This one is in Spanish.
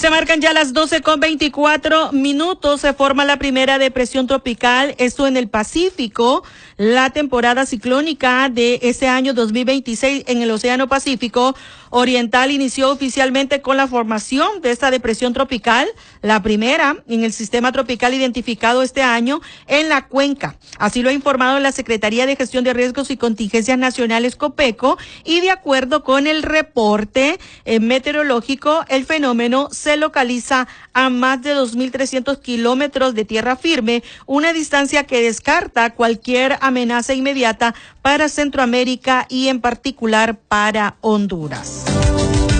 Se marcan ya las 12:24. Se forma la primera depresión tropical, esto en el Pacífico. La temporada ciclónica de este año 2026 en el Océano Pacífico Oriental inició oficialmente con la formación de esta depresión tropical, la primera en el sistema tropical identificado este año en la cuenca. Así lo ha informado la Secretaría de Gestión de Riesgos y Contingencias Nacionales, COPECO, y de acuerdo con el reporte meteorológico, el fenómeno se localiza a más de 2.300 kilómetros de tierra firme, una distancia que descarta cualquier amenaza inmediata para Centroamérica y en particular para Honduras.